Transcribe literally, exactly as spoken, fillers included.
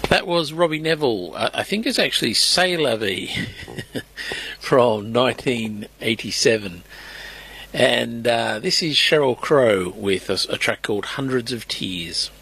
That was Robbie Neville. I, I think it's actually C'est La Vie from nineteen eighty-seven. And uh, this is Sheryl Crow with a, a track called Hundreds of Tears.